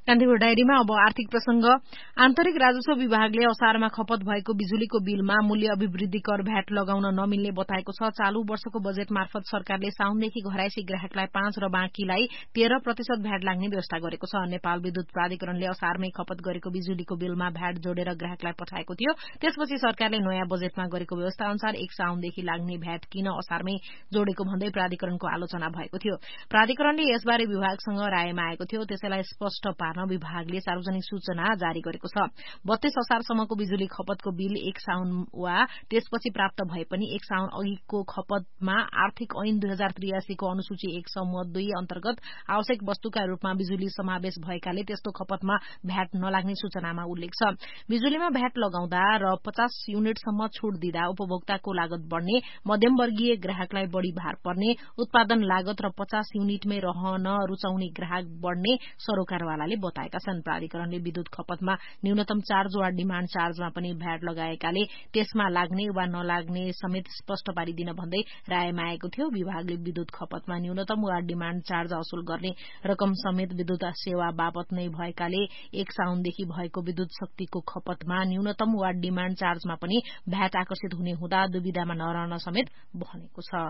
कान्तिपुर डायरीमा अब आर्थिक प्रसंग। आन्तरिक राजस्व विभागले असारमा खपत भएको बिजुलीको बिलमा मूल्य अभिवृद्धि कर भ्याट लगाउन नमिल्ने बताएको छ। चालू वर्षको बजेट मार्फत सरकारले साउनदेखि घराइसी ग्राहकलाई 5 र बाँकीलाई 13% भ्याट लाग्ने व्यवस्था गरेको छ। नेपाल विद्युत प्राधिकरणले असारमै खपत गरेको बिजुलीको बिलमा भ्याट जोडेर ग्राहकलाई पठाएको थियो। त्यसपछि सरकारले नयाँ बजेटमा गरेको व्यवस्था अनुसार 1 साउनदेखि लाग्ने भ्याट किन असारमै जोडेको भन्दै प्राधिकरणको आलोचना भएको थियो। प्राधिकरणले यसबारे विभागसँग रायमा आएको थियो। त्यसैलाई स्पष्ट पार्न विभागले सार्वजनिक सूचना जारी गरेको छ। 32 असारसम्मको बिजुली खपतको बिल 1 साउन वा त्यसपछि प्राप्त भए पनि 1 साउन अघिको खपतमा आर्थिक ऐन 2083 को अनुसूची 1 समूह 2 अन्तर्गत आवश्यक वस्तुका रूपमा बिजुली समावेश भएकाले त्यस्तो खपतमा भ्याट नलाग्ने सूचनामा उल्लेख छ। बिजुलीमा भ्याट लगाउँदा र 50 युनिटसम्म छूट दिँदा उपभोक्ताको लागत बढ्ने, मध्यमवर्गीय ग्राहकलाई बढ़ी भार पर्ने, उत्पादन लागत र 50 युनिटमै रहन रुचाउने ग्राहक बढ़ने सरोकारवालाले बताएका छन्। प्राधिकरणले विद्युत खपतमा न्यूनतम चार्ज वा डिमाण्ड चार्जमा पनि भ्याट लगाएकाले त्यसमा लाग्ने वा नलाग्ने समेत स्पष्ट पारिदिन भन्दै रायमा आएको थियो। विभागले विद्युत खपतमा न्यूनतम वा डिमाण्ड चार्ज असुल गर्ने रकम समेत विद्युत सेवा बापत नै भएकाले 1 साउनदेखि भएको विद्युत शक्तिको खपतमा न्यूनतम वा डिमाण्ड चार्जमा पनि भ्याट आकर्षित हुने हुँदा दुविधामा नरहन समेत भनेको छ।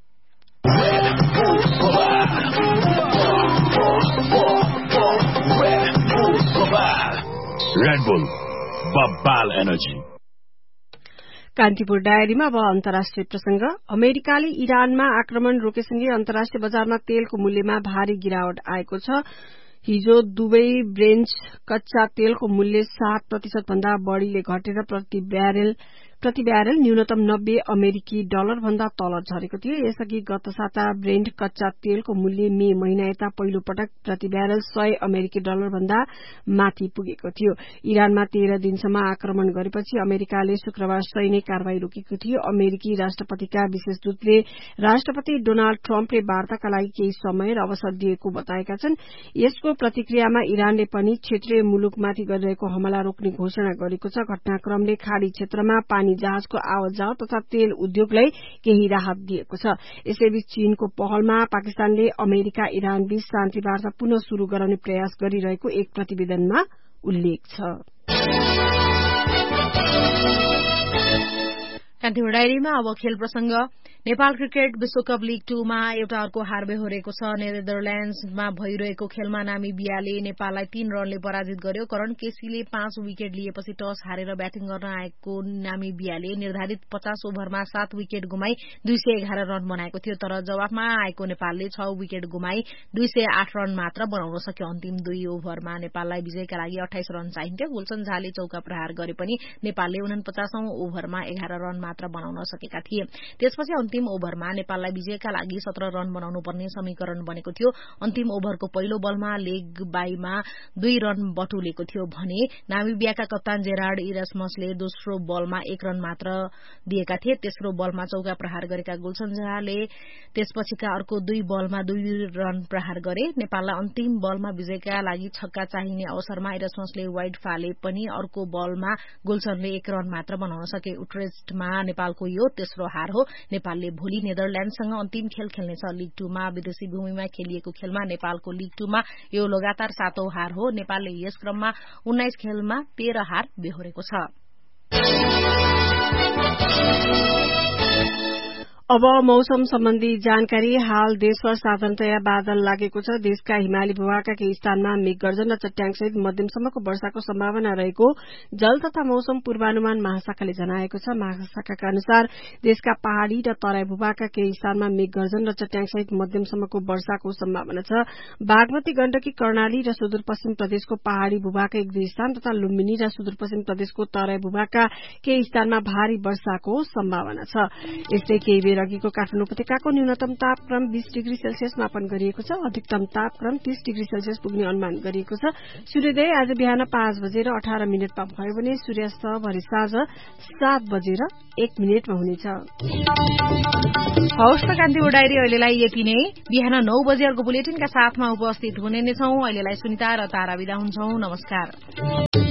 Red Bull, Babal Energy. Kantipur डायरीमा अब अन्तर्राष्ट्रिय प्रसंग। अमेरिकाले इरानमा आक्रमण रोकेसँगै अन्तर्राष्ट्रिय बजारमा तेलको मूल्यमा भारी गिरावट आएको छ। हिजो दुवै ब्रेन्ट कच्चा तेलको मूल्य 60% भन्दा बढ़ीले घटेर प्रति ब्यारेल न्यूनतम 90 अमेरिकी डलर भन्दा तल झरेको थियो। यसअघि गत साता ब्रेन्ट कच्चा तेलको मूल्य मे महिना यता पहिलो पटक प्रति ब्यारेल 100 अमेरिकी डलर भन्दा माथि पुगेको थियो। इरानमा 13 दिनसम्म आक्रमण गरेपछि अमेरिकाले शुक्रबार सैन्य कारवाही रोकेको थियो। अमेरिकी राष्ट्रपतिका विशेष दूतले राष्ट्रपति डोनाल्ड ट्रम्पले वार्ताका लागि केही समय र अवसर दिएको बताएका छन्। यसको प्रतिक्रियामा इरानले पनि क्षेत्रीय मुलुकमाथि गरिरहेको हमला रोक्ने घोषणा गरेको छ। घटनाक्रमले खाड़ी क्षेत्रमा पानी जहाजको आवतजावत तथा तेल उद्योगलाई केही राहत दिएको छ। यसैबीच चीनको पहलमा पाकिस्तानले अमेरिका इरान बीच शान्ति वार्ता पुनः शुरू गराउने प्रयास गरिरहेको एक प्रतिवेदनमा उल्लेख छ। कान्तिपुर डायरीमा अब खेल प्रसंग। नेपाल क्रिकेट विश्वकप लीग 2 मा एउटा अर्को हार बेहोरेको छ। नेदरल्याण्ड्समा भइरहेको खेलमा नामिबियाले नेपाललाई 3 रनले पराजित गर्यो। करण केसीले 5 विकेट लिएपछि टस हारेर ब्याटिङ गर्न आएको नामिबियाले निर्धारित 50 ओभरमा 7 विकेट गुमाई 211 रन बनाएको थियो। तर जवाफमा आएको नेपालले 6 विकेट गुमाई 208 रन मात्र बनाउन सक्यो। अन्तिम 2 ओभरमा नेपाललाई विजयका लागि 28 रन चाहिन्थ्यो। गुलशन झाले चौका प्रहार गरे पनि नेपालले 49औं ओभरमा 11 रन मात्र बनाउन सकेका थिए। त्यसपछि अन्तिम ओभरमा नेपाललाई विजयका लागि 17 रन बनाउनु पर्ने समीकरण बनेको थियो। अन्तिम ओभरको पहिलो बलमा लेग बाईमा 2 रन बटुलेको थियो भने नामिबियाका कप्तान जेरार्ड इरास्मसले दोस्रो बलमा 1 रन मात्र दिएका थिए। तेस्रो बलमा चौका प्रहार गरेका गुलशन झाले त्यसपछिका अर्को 2 बलमा 2 रन प्रहार गरे। नेपाललाई अन्तिम बलमा विजयका लागि छक्का चाहिने अवसरमा इरास्मसले वाइड फाले पनि अर्को बलमा गुलशनले 1 रन मात्र बनाउन सके। उट्रेस्टमा नेपालको यो तेस्रो हार हो। नेपालले भोलि नेदरल्याण्डसँग अन्तिम खेल खेल्नेछ। लीग 2 मा विदेशी भूमिमा खेलिएको खेलमा नेपालको लीग 2 मा यो लगातार 7औं हार हो। नेपालले यस क्रममा 19 खेलमा 13 हार बेहोरेको छ। अब मौसम सम्बन्धी जानकारी। हाल देशभर साधारणतया बादल लागेको छ। देशका हिमाली भूभागका केही स्थानमा मेघगर्जन र चट्याङसहित मध्यमसम्मको वर्षाको सम्भावना रहेको जल तथा मौसम पूर्वानुमान महाशाखाले जनाएको छ। महाशाखाका अनुसार देशका पहाड़ी र तराई भूभागका केही स्थानमा मेघगर्जन र चट्याङसहित मध्यमसम्मको वर्षाको सम्भावना छ। बागमती, गण्डकी, कर्णाली र सुदूरपश्चिम प्रदेशको पहाड़ी भूभागका 1-2 स्थान तथा लुम्बिनी र सुदूरपश्चिम प्रदेशको तराई भूभागका केही स्थानमा भारी वर्षाको सम्भावना छ। यस्तै केही बेर अघिको काठमाडौँ उपत्यकाको न्यूनतम तापक्रम 20 डिग्री सेल्सियस मापन गरिएको छ। अधिकतम तापक्रम 30 डिग्री सेल्सियस पुग्ने अनुमान गरिएको छ। सूर्योदय आज बिहान 5:18 भयो भने सूर्यास्त भरे साँझ 7:01 हुनेछ। हवस् त कान्तिपुर डायरी अहिलेलाई यति नै। बिहान 9 बजे अर्को बुलेटिनका साथमा उपस्थित हुने नै छौं। अहिलेलाई सुनिता र तारा बिदा हुन्छौं। नमस्कार।